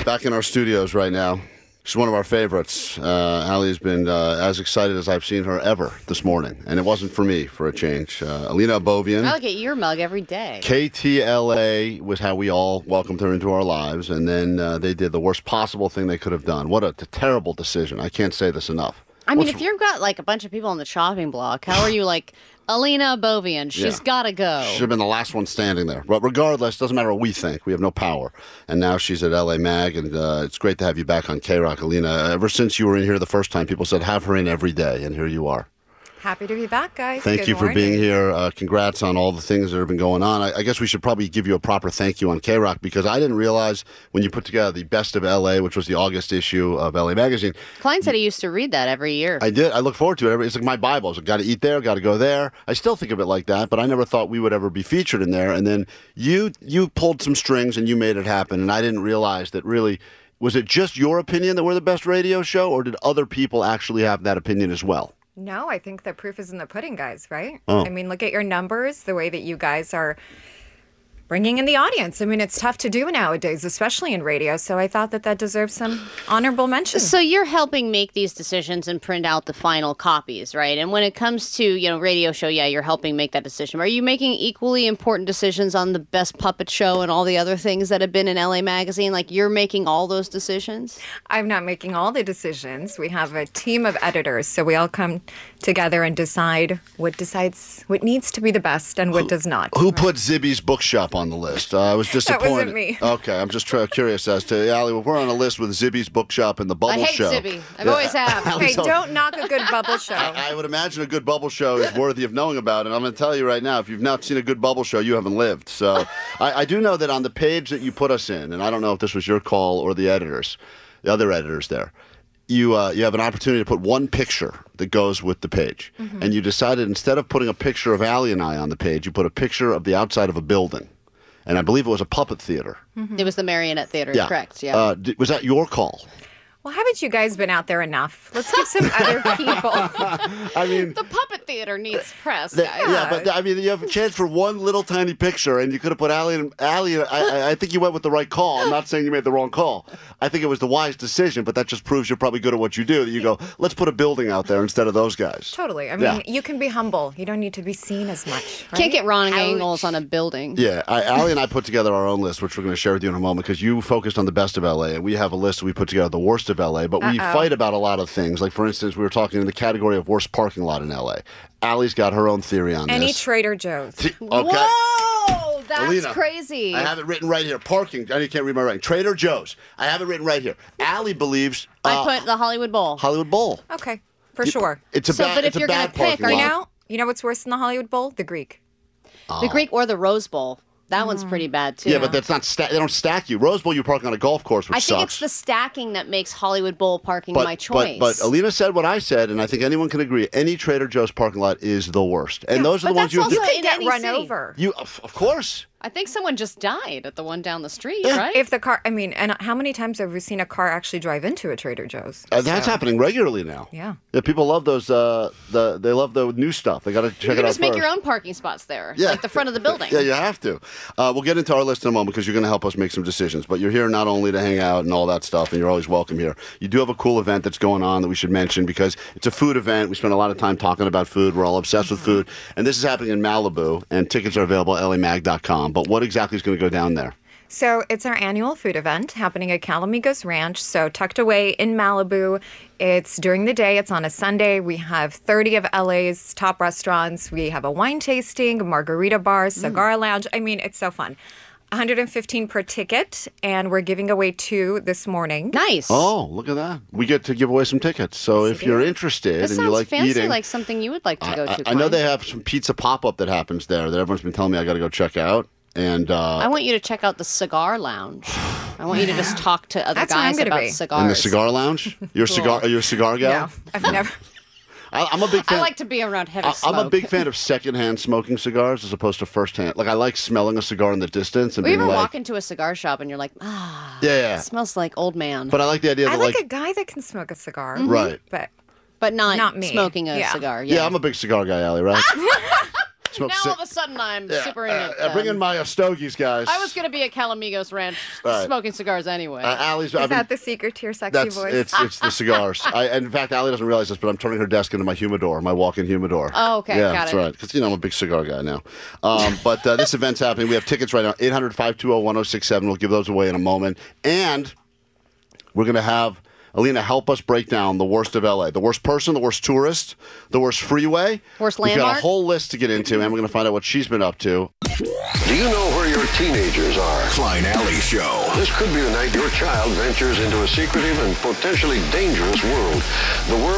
back in our studios right now. She's one of our favorites. Allie's been as excited as I've seen her ever this morning. And it wasn't for me, for a change. Alina Abovian. I look at your mug every day. KTLA was how we all welcomed her into our lives. And then they did the worst possible thing they could have done. What a terrible decision. I can't say this enough. I mean, if you've got like a bunch of people on the chopping block, how are you like, Alina Abovian, she's got to go. Should have been the last one standing there. But regardless, doesn't matter what we think. We have no power. And now she's at LA Mag, and it's great to have you back on K-Rock, Alina. Ever since you were in here the first time, people said, have her in every day, and here you are. Happy to be back, guys. Thank you for being here. Congrats on all the things that have been going on. I guess we should probably give you a proper thank you on K-Rock, because I didn't realize when you put together the Best of LA, which was the August issue of LA Magazine. Klein said he used to read that every year. I did. I look forward to it. It's like my Bible. So got to eat there, got to go there. I still think of it like that, but I never thought we would ever be featured in there. And then you pulled some strings and you made it happen, and I didn't realize that really. Was it just your opinion that we're the best radio show, or did other people actually have that opinion as well? No, I think the proof is in the pudding, guys, right? Oh. I mean, look at your numbers, the way that you guys are bringing in the audience. I mean, it's tough to do nowadays, especially in radio, so I thought that deserves some honorable mention. So you're helping make these decisions and print out the final copies, right? And when it comes to, radio show, yeah, you're helping make that decision. Are you making equally important decisions on the best puppet show and all the other things that have been in LA Magazine? Like, you're making all those decisions? I'm not making all the decisions. We have a team of editors, so we all come together and decide what needs to be the best and what does not. Who put Zibby's Bookshop on the list? I was disappointed. That wasn't me. Okay, I'm just curious as to, Allie, we're on a list with Zibby's Bookshop and the Bubble Show. I hate Zibby. I've always have. Hey, don't knock a good bubble show. I would imagine a good bubble show is worthy of knowing about, and I'm going to tell you right now, if you've not seen a good bubble show, you haven't lived. So I do know that on the page that you put us in, and I don't know if this was your call or the other editors there, you have an opportunity to put one picture that goes with the page. Mm-hmm. And you decided instead of putting a picture of Allie and I on the page, you put a picture of the outside of a building. And I believe it was a puppet theater. Mm-hmm. It was the Marionette Theater, yeah. Correct, yeah. Was that your call? Well, haven't you guys been out there enough? Let's get some other people. I mean, the puppet theater needs press, guys. Yeah, but I mean, you have a chance for one little tiny picture, and you could have put Allie. I think you went with the right call. I'm not saying you made the wrong call. I think it was the wise decision, but that just proves you're probably good at what you do. That you go, let's put a building out there instead of those guys. Totally. I mean, You can be humble. You don't need to be seen as much. Right? Can't get wrong angles on a building. Yeah, Allie and I put together our own list, which we're going to share with you in a moment, because you focused on the best of LA, and we have a list that we put together, the worst of LA, but we fight about a lot of things. Like, for instance, we were talking in the category of worst parking lot in LA. Allie's got her own theory on Any this. Trader Joe's. Okay. Whoa, that's Alina, crazy. I have it written right here. Parking. I can't read my writing. Trader Joe's. I have it written right here. Allie believes... I put the Hollywood Bowl. Hollywood Bowl. Okay, for sure. It's a bad but if you're going to pick, You know what's worse than the Hollywood Bowl? The Greek. The Greek or the Rose Bowl. That one's pretty bad, too. Yeah, but that's not they don't stack you. Rose Bowl, you park on a golf course, which sucks. I think it's the stacking that makes Hollywood Bowl parking my choice. But Alina said what I said, and I think anyone can agree. Any Trader Joe's parking lot is the worst. And those are the ones you have to... You could get run over. Of course. I think someone just died at the one down the street, Yeah. right? If the car, and how many times have we seen a car actually drive into a Trader Joe's? That's happening regularly now. Yeah. People love those. They love the new stuff. They got to check you it can out just make first. your own parking spots there, Yeah. like the front of the building. Yeah, you have to. We'll get into our list in a moment because you're going to help us make some decisions. But you're here not only to hang out and all that stuff, and you're always welcome here. You do have a cool event that's going on that we should mention because it's a food event. We spend a lot of time talking about food. We're all obsessed with food. And this is happening in Malibu, and tickets are available at lamag.com. But what exactly is going to go down there? So it's our annual food event happening at Calamigos Ranch. So tucked away in Malibu. It's during the day. It's on a Sunday. We have 30 of LA's top restaurants. We have a wine tasting, margarita bar, cigar lounge. I mean, it's so fun. $115 per ticket, and we're giving away 2 this morning. Nice. Oh, look at that. We get to give away some tickets. So if you're interested This and sounds you like fancy, eating... like something you would like to go to. I know they have some pizza pop-up that happens there that everyone's been telling me I got to go check out. And I want you to check out the cigar lounge. I want you to just talk to other That's where I'm guys gonna about be. cigars. in the cigar lounge? You're Cool. are you a cigar guy? No, I've never. I'm a big fan. I like to be around heavy smoke. I'm a big fan of secondhand smoking cigars as opposed to firsthand. Like I like smelling a cigar in the distance and We being ever like, walk into a cigar shop and you're like, yeah. it smells like old man. But I like the idea I that like a guy that can smoke a cigar. right. But But not Not me. smoking a Yeah. cigar. Yeah, I'm a big cigar guy, Allie. Right? smoke Now all of a sudden I'm super into it. Bring in my stogies, guys. I was going to be at Calamigos Ranch smoking cigars anyway. Allie's, Is that the secret to your sexy voice? It's the cigars. And in fact, Allie doesn't realize this, but I'm turning her desk into my humidor, my walk-in humidor. Oh, okay. Yeah, Got that's it. right. Because, I'm a big cigar guy now. But this event's happening. We have tickets right now, 800-520-1067. We'll give those away in a moment. And we're going to have Alina help us break down the worst of LA. The worst person, the worst tourist, the worst freeway. Worst We've got landmark. a whole list to get into, and we're going to find out what she's been up to. Do you know where your teenagers are? Klein Alley Show. This could be the night your child ventures into a secretive and potentially dangerous world. The world